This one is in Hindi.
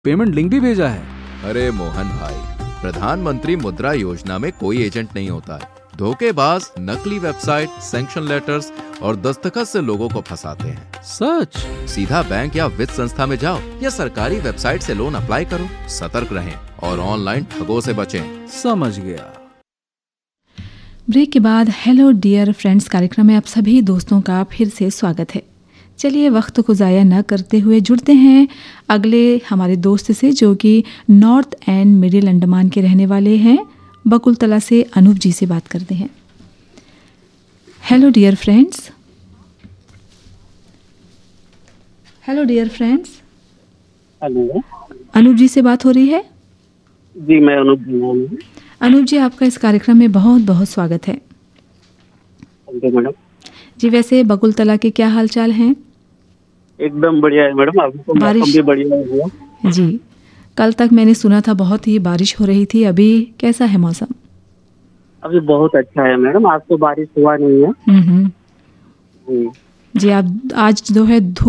पेमेंट लिंक भी भेजा है। अरे मोहन भाई, प्रधानमंत्री मुद्रा योजना में कोई एजेंट नहीं होता है। धोखेबाज नकली वेबसाइट, सैंक्शन लेटर्स और दस्तखत से लोगों को फंसाते हैं। सच? सीधा बैंक या वित्त संस्था में जाओ या सरकारी वेबसाइट से लोन अप्लाई करो। सतर्क रहें और ऑनलाइन ठगों से बचें। समझ गया। ब्रेक के बाद हेलो डियर फ्रेंड्स कार्यक्रम में आप सभी दोस्तों का फिर से स्वागत है। चलिए वक्त को ज़ाया न करते हुए जुड़ते हैं अगले हमारे दोस्त से, जो कि नॉर्थ एंड मिडिल अंडमान के रहने वाले हैं। बकुलतला से अनूप जी से बात करते हैं। Hello dear friends. Hello dear friends. Hello, Anoop जी से बात हो रही है? जी मैं अनूप जी हूँ। अनूप जी, आपका इस कार्यक्रम में बहुत बहुत स्वागत है। मैडम जी, वैसे बकुलतला के क्या हालचाल हैं? एकदम बढ़िया है मैडम। अभी तो मौसम भी बढ़िया है जी। कल तक मैंने सुना था बहुत ही बारिश हो रही थी, अभी कैसा है मौसम? अभी बहुत अच्छा है मैडम। आज तो बारिश हुआ नहीं है। जी, आप आज जो है धूप